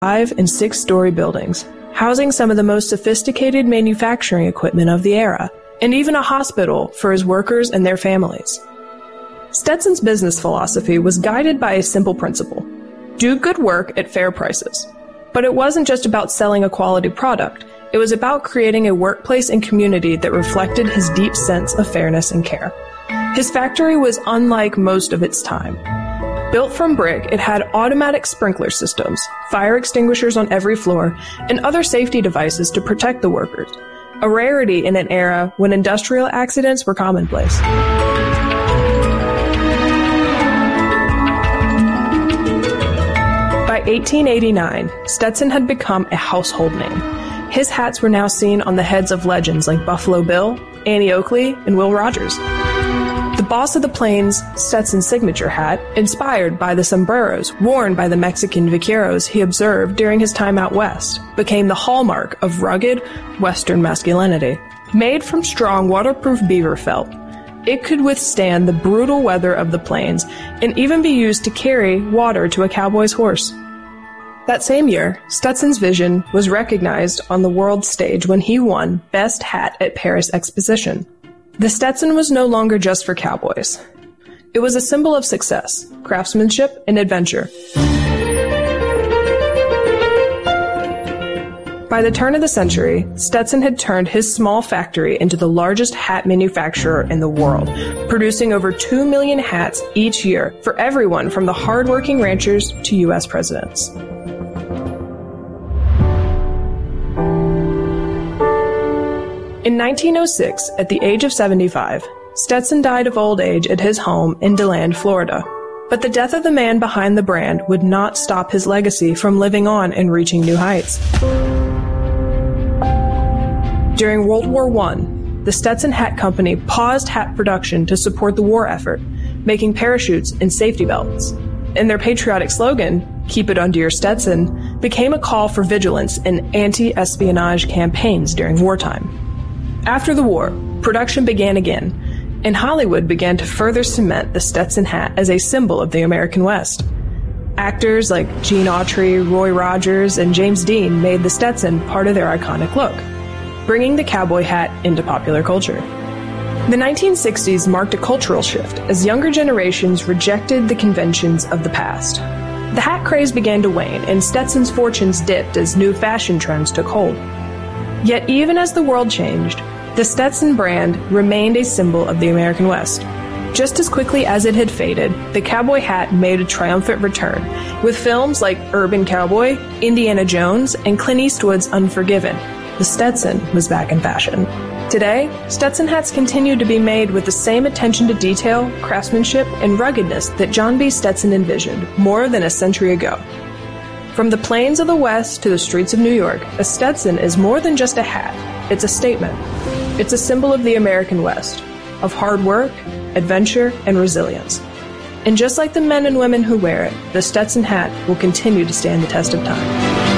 5- and 6-story buildings, housing some of the most sophisticated manufacturing equipment of the era, and even a hospital for his workers and their families. Stetson's business philosophy was guided by a simple principle: do good work at fair prices. But it wasn't just about selling a quality product. It was about creating a workplace and community that reflected his deep sense of fairness and care. His factory was unlike most of its time. Built from brick, it had automatic sprinkler systems, fire extinguishers on every floor, and other safety devices to protect the workers, a rarity in an era when industrial accidents were commonplace. By 1889, Stetson had become a household name. His hats were now seen on the heads of legends like Buffalo Bill, Annie Oakley, and Will Rogers. The Boss of the Plains Stetson signature hat, inspired by the sombreros worn by the Mexican vaqueros he observed during his time out west, became the hallmark of rugged Western masculinity. Made from strong waterproof beaver felt, it could withstand the brutal weather of the plains and even be used to carry water to a cowboy's horse. That same year, Stetson's vision was recognized on the world stage when he won Best Hat at Paris Exposition. The Stetson was no longer just for cowboys. It was a symbol of success, craftsmanship, and adventure. By the turn of the century, Stetson had turned his small factory into the largest hat manufacturer in the world, producing over 2 million hats each year for everyone from the hardworking ranchers to U.S. presidents. In 1906, at the age of 75, Stetson died of old age at his home in DeLand, Florida. But the death of the man behind the brand would not stop his legacy from living on and reaching new heights. During World War I, the Stetson Hat Company paused hat production to support the war effort, making parachutes and safety belts. And their patriotic slogan, "Keep it under your Stetson," became a call for vigilance in anti-espionage campaigns during wartime. After the war, production began again, and Hollywood began to further cement the Stetson hat as a symbol of the American West. Actors like Gene Autry, Roy Rogers, and James Dean made the Stetson part of their iconic look, bringing the cowboy hat into popular culture. The 1960s marked a cultural shift as younger generations rejected the conventions of the past. The hat craze began to wane, and Stetson's fortunes dipped as new fashion trends took hold. Yet even as the world changed, the Stetson brand remained a symbol of the American West. Just as quickly as it had faded, the cowboy hat made a triumphant return, with films like Urban Cowboy, Indiana Jones, and Clint Eastwood's Unforgiven. The Stetson was back in fashion. Today, Stetson hats continue to be made with the same attention to detail, craftsmanship, and ruggedness that John B. Stetson envisioned more than a century ago. From the plains of the West to the streets of New York, a Stetson is more than just a hat. It's a statement. It's a symbol of the American West, of hard work, adventure, and resilience. And just like the men and women who wear it, the Stetson hat will continue to stand the test of time.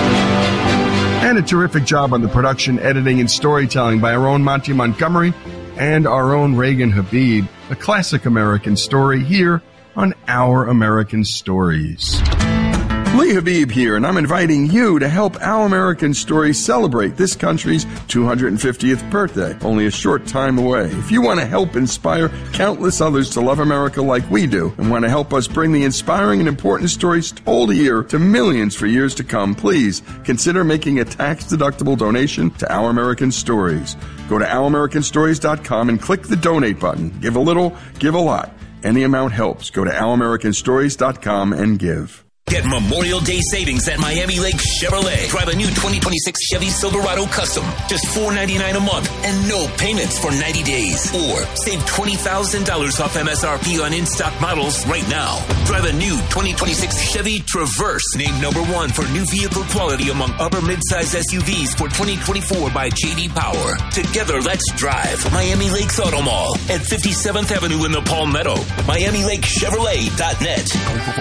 And a terrific job on the production, editing, and storytelling by our own Monty Montgomery and our own Reagan Habib, a classic American story here on Our American Stories. Lee Habib here, and I'm inviting you to help Our American Stories celebrate this country's 250th birthday, only a short time away. If you want to help inspire countless others to love America like we do, and want to help us bring the inspiring and important stories told here to millions for years to come, please consider making a tax-deductible donation to Our American Stories. Go to ouramericanstories.com and click the donate button. Give a little, give a lot. Any amount helps. Go to ouramericanstories.com and give. Get Memorial Day savings at Miami Lake Chevrolet. Drive a new 2026 Chevy Silverado Custom. Just $499 a month and no payments for 90 days. Or save $20,000 off MSRP on in-stock models right now. Drive a new 2026 Chevy Traverse. Named number 1 for new vehicle quality among upper midsize SUVs for 2024 by J.D. Power. Together, let's drive. Miami Lakes Auto Mall at 57th Avenue in the Palmetto. MiamiLakeChevrolet.net.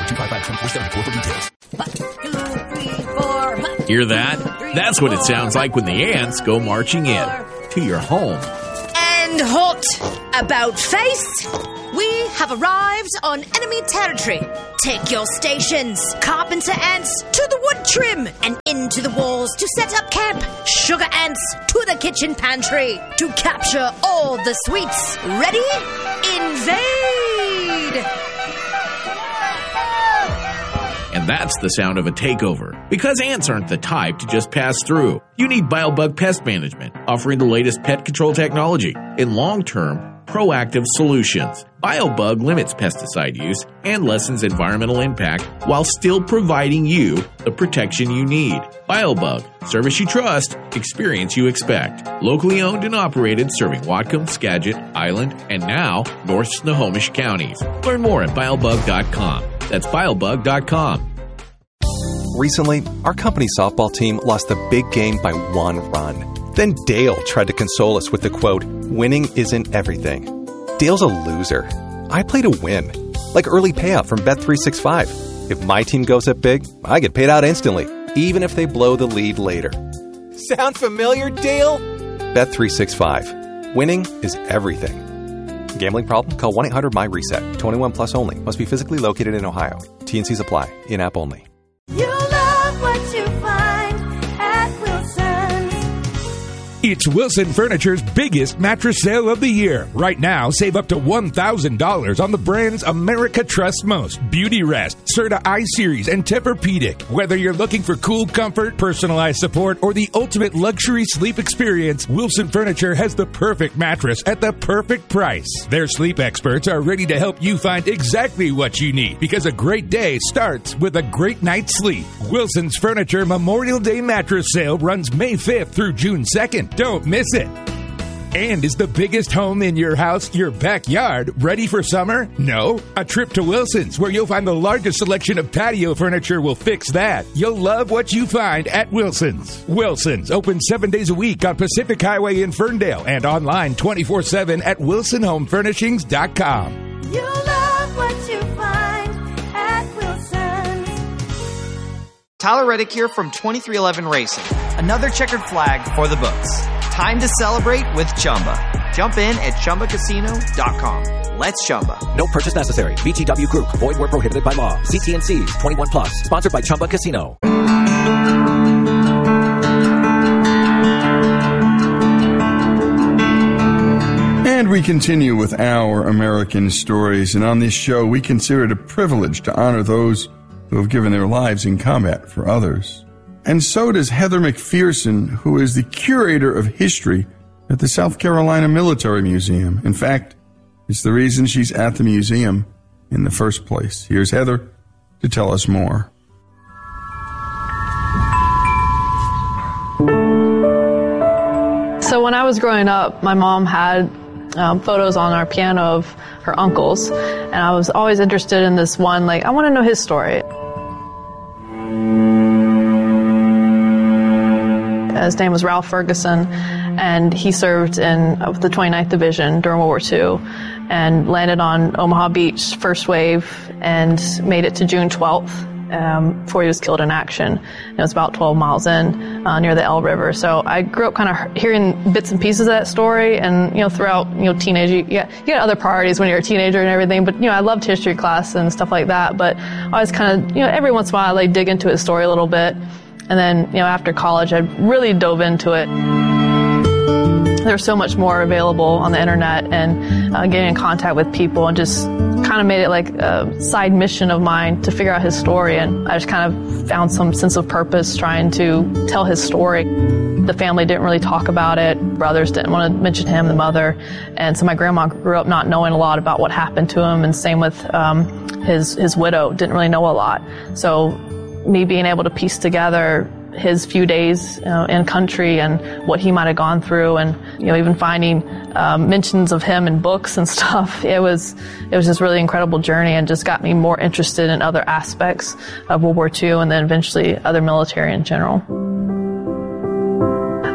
Hear that? That's what it sounds like when the ants go marching in to your home. And halt! About face! We have arrived on enemy territory. Take your stations, carpenter ants, to the wood trim and into the walls to set up camp. Sugar ants to the kitchen pantry to capture all the sweets. Ready? Invade! And that's the sound of a takeover. Because ants aren't the type to just pass through. You need BioBug Pest Management, offering the latest pet control technology in long-term, proactive solutions. BioBug limits pesticide use and lessens environmental impact while still providing you the protection you need. BioBug, service you trust, experience you expect. Locally owned and operated, serving Whatcom, Skagit, Island, and now North Snohomish counties. Learn more at biobug.com. That's biobug.com. Recently, our company softball team lost the big game by 1 run. Then Dale tried to console us with the quote, "Winning isn't everything." Dale's a loser. I play to win. Like early payout from Bet365. If my team goes up big, I get paid out instantly, even if they blow the lead later. Sound familiar, Dale? Bet365. Winning is everything. Gambling problem? Call 1-800-MY-RESET. 21 plus only. Must be physically located in Ohio. T&Cs apply. In-app only. You love what you find at Wilson's. It's Wilson Furniture's biggest mattress sale of the year. Right now, save up to $1,000 on the brands America trusts most. Beauty Rest, Serta I-Series, and Tempur-Pedic. Whether you're looking for cool comfort, personalized support, or the ultimate luxury sleep experience, Wilson Furniture has the perfect mattress at the perfect price. Their sleep experts are ready to help you find exactly what you need, because a great day starts with a great night's sleep. Wilson's Furniture Memorial Day mattress sale runs May 5th through June 2nd. Don't miss it. And is the biggest home in your house your backyard ready for summer? No? A trip to Wilson's, where you'll find the largest selection of patio furniture, will fix that. You'll love what you find at Wilson's. Wilson's, open 7 days a week on Pacific Highway in Ferndale and online 24/7 at wilsonhomefurnishings.com. You love what you find at Wilson's. Tyler Reddick here from 2311 Racing. Another checkered flag for the books. Time to celebrate with Chumba. Jump in at ChumbaCasino.com. Let's Chumba. No purchase necessary. VGW Group. Void where prohibited by law. See T&Cs. 21 plus. Sponsored by Chumba Casino. And we continue with our American stories. And on this show, we consider it a privilege to honor those who have given their lives in combat for others. And so does Heather McPherson, who is the curator of history at the South Carolina Military Museum. In fact, it's the reason she's at the museum in the first place. Here's Heather to tell us more. So when I was growing up, my mom had photos on our piano of her uncles, and I was always interested in this one, like, I want to know his story. His name was Ralph Ferguson, and he served in the 29th Division during World War II and landed on Omaha Beach, first wave, and made it to June 12th before he was killed in action. It was about 12 miles in near the Elbe River. So I grew up kind of hearing bits and pieces of that story, and throughout teenage, you get other priorities when you're a teenager and everything. But I loved history class and stuff like that. But I always kind of every once in a while I dig into his story a little bit. And then, after college, I really dove into it. There's so much more available on the internet, and getting in contact with people, and just kind of made it like a side mission of mine to figure out his story. And I just kind of found some sense of purpose trying to tell his story. The family didn't really talk about it. Brothers didn't want to mention him, the mother. And so my grandma grew up not knowing a lot about what happened to him, and same with his widow, didn't really know a lot. So me being able to piece together his few days in country and what he might have gone through, and even finding mentions of him in books and stuff, it was just a really incredible journey, and just got me more interested in other aspects of World War II, and then eventually other military in general.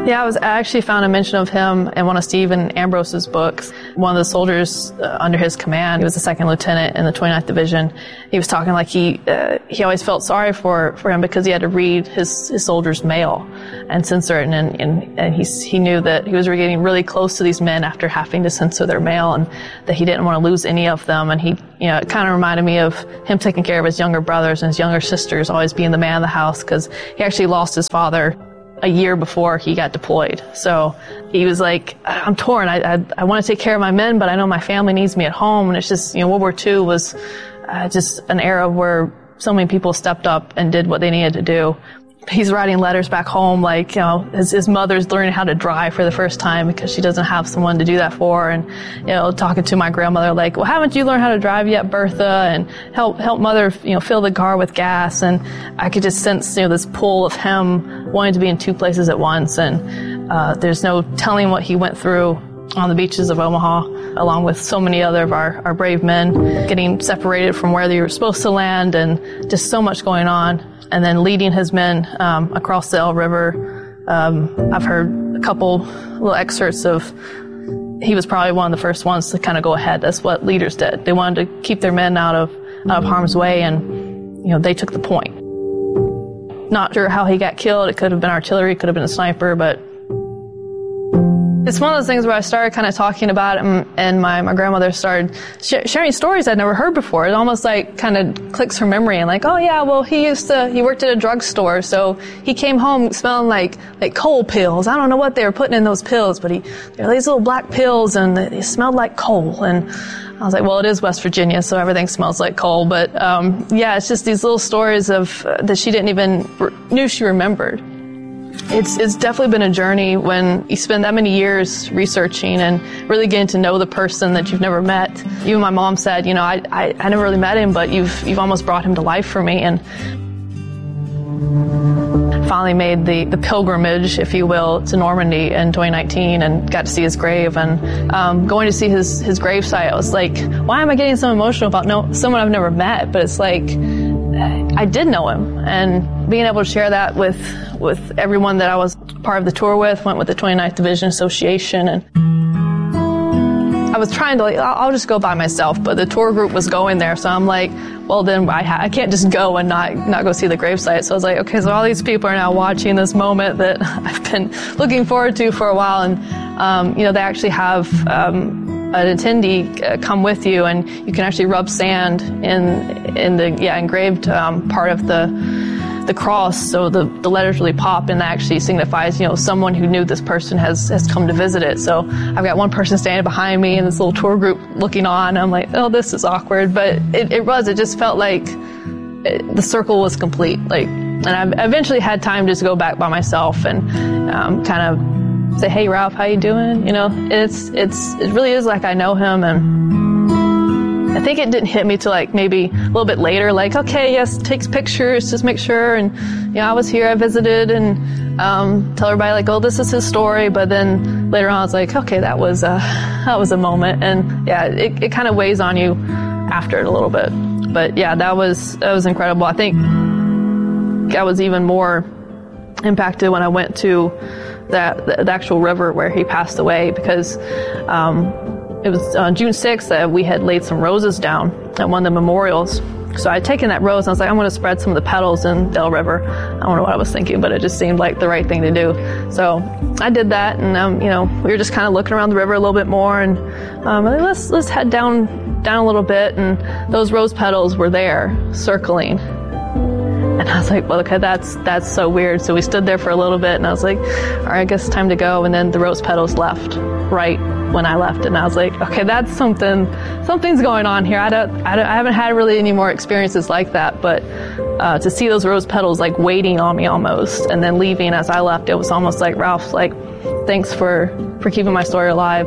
Yeah, I actually found a mention of him in one of Stephen Ambrose's books. One of the soldiers under his command, he was a second lieutenant in the 29th Division. He was talking like he always felt sorry for him because he had to read his soldiers' mail and censor it, and he knew that he was getting really close to these men after having to censor their mail, and that he didn't want to lose any of them. And it kind of reminded me of him taking care of his younger brothers and his younger sisters, always being the man of the house, because he actually lost his father a year before he got deployed. So he was like, I'm torn. I want to take care of my men, but I know my family needs me at home. And it's just, World War II was just an era where so many people stepped up and did what they needed to do. He's writing letters back home, like, his mother's learning how to drive for the first time because she doesn't have someone to do that for. And, talking to my grandmother, like, well, haven't you learned how to drive yet, Bertha? And help mother, fill the car with gas. And I could just sense, this pull of him wanting to be in two places at once. And, there's no telling what he went through on the beaches of Omaha, along with so many other of our brave men, getting separated from where they were supposed to land, and just so much going on. And then leading his men across the Elbe River. I've heard a couple little excerpts of, he was probably one of the first ones to kind of go ahead. That's what leaders did. They wanted to keep their men out of harm's way, and they took the point. Not sure how he got killed. It could have been artillery, it could have been a sniper, but it's one of those things where I started kind of talking about it, and my grandmother started sharing stories I'd never heard before. It almost like kind of clicks her memory, and like, oh yeah, well he worked at a drugstore, so he came home smelling like coal pills. I don't know what they were putting in those pills, but there were these little black pills, and they smelled like coal. And I was like, well, it is West Virginia, so everything smells like coal. But it's just these little stories of that she didn't even knew she remembered. It's definitely been a journey when you spend that many years researching and really getting to know the person that you've never met. Even my mom said, I never really met him, but you've almost brought him to life for me. And finally made the pilgrimage, if you will, to Normandy in 2019 and got to see his grave. And going to see his gravesite, I was like, why am I getting so emotional about someone I've never met? But it's like, I did know him, and being able to share that with everyone that I was part of the tour with, went with the 29th Division Association, and I was trying to, I'll just go by myself, but the tour group was going there, so I'm like, well then I can't just go and not go see the gravesite. So I was like, okay, so all these people are now watching this moment that I've been looking forward to for a while, and they actually have an attendee come with you, and you can actually rub sand in the engraved part of the cross, so the letters really pop, and that actually signifies someone who knew this person has come to visit it. So I've got one person standing behind me and this little tour group looking on. I'm like, oh, this is awkward, but it just felt like the circle was complete. And I eventually had time just to go back by myself and kind of say, hey, Ralph, how you doing? It really is like I know him. And I think it didn't hit me till maybe a little bit later, okay, yes, takes pictures, just make sure. And, I was here, I visited, and tell everybody oh, this is his story. But then later on, I was like, okay, that was a moment. And yeah, it kind of weighs on you after it a little bit. But yeah, that was incredible. I think I was even more impacted when I went to the actual river where he passed away, because it was on June 6th that we had laid some roses down at one of the memorials. So I had taken that rose and I was like, I'm going to spread some of the petals in the River. I don't know what I was thinking, but it just seemed like the right thing to do. So I did that, and we were just kind of looking around the river a little bit more, and let's head down a little bit, and those rose petals were there circling. And I was like, well, okay, that's so weird. So we stood there for a little bit, and I was like, all right, I guess it's time to go. And then the rose petals left right when I left, and I was like, okay, that's something's going on here. I haven't had really any more experiences like that, but to see those rose petals waiting on me almost, and then leaving as I left, it was almost like Ralph's thanks for keeping my story alive.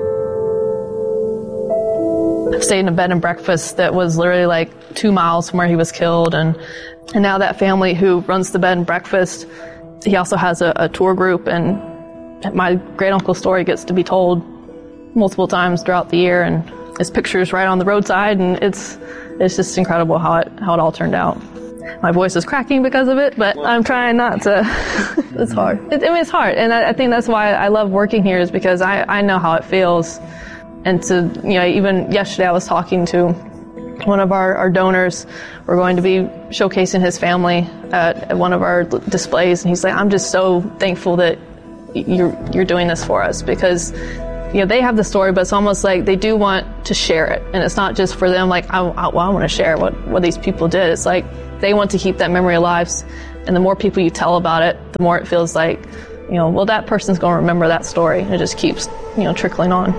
I stayed in a bed and breakfast that was literally 2 miles from where he was killed, and now that family who runs the bed and breakfast, he also has a tour group, and my great uncle's story gets to be told multiple times throughout the year, and his picture's right on the roadside, and it's just incredible how it all turned out. My voice is cracking because of it, but I'm trying not to. It's hard. It's hard. And I think that's why I love working here, is because I know how it feels. And even yesterday I was talking to one of our donors. We're going to be showcasing his family at one of our displays. And he's like, I'm just so thankful that you're doing this for us, because they have the story, but it's almost like they do want to share it. And it's not just for them, like, I want to share what these people did. It's like they want to keep that memory alive. And the more people you tell about it, the more it feels like, well, that person's going to remember that story. And it just keeps, trickling on.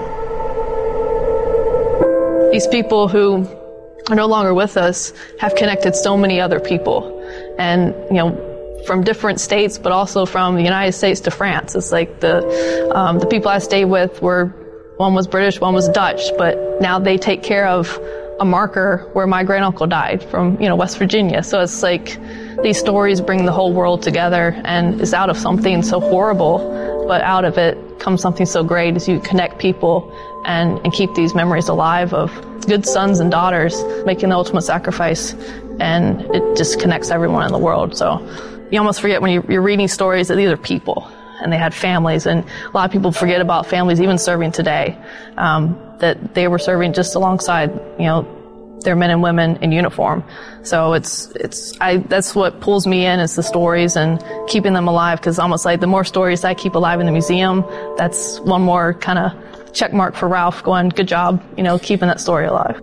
These people who are no longer with us have connected so many other people. And, from different states, but also from the United States to France. It's like the people I stayed with one was British, one was Dutch, but now they take care of a marker where my granduncle died from, West Virginia. So it's like these stories bring the whole world together, and it's out of something so horrible, but out of it comes something so great as you connect people and keep these memories alive of good sons and daughters making the ultimate sacrifice, and it just connects everyone in the world. So you almost forget when you're reading stories that these are people and they had families, and a lot of people forget about families even serving today, that they were serving just alongside, their men and women in uniform. So that's what pulls me in, is the stories and keeping them alive, because almost like the more stories I keep alive in the museum, that's one more kind of check mark for Ralph going, good job, keeping that story alive.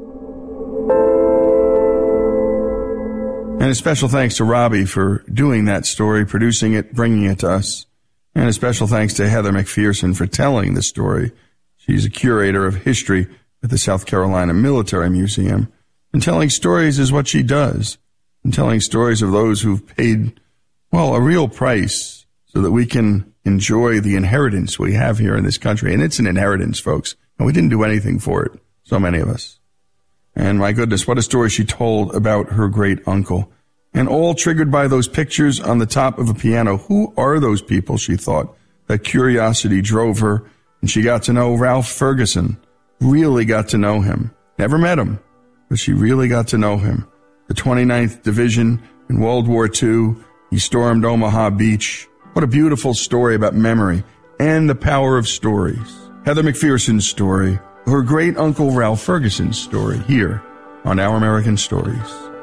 And a special thanks to Robbie for doing that story, producing it, bringing it to us. And a special thanks to Heather McPherson for telling the story. She's a curator of history at the South Carolina Military Museum. And telling stories is what she does. And telling stories of those who've paid, a real price so that we can enjoy the inheritance we have here in this country. And it's an inheritance, folks. And we didn't do anything for it, so many of us. And my goodness, what a story she told about her great uncle. And all triggered by those pictures on the top of a piano. Who are those people, she thought? That curiosity drove her, and she got to know Ralph Ferguson. Really got to know him. Never met him, but she really got to know him. The 29th Division in World War II. He stormed Omaha Beach. What a beautiful story about memory and the power of stories. Heather McPherson's story. Her great uncle Ralph Ferguson's story here on Our American Stories.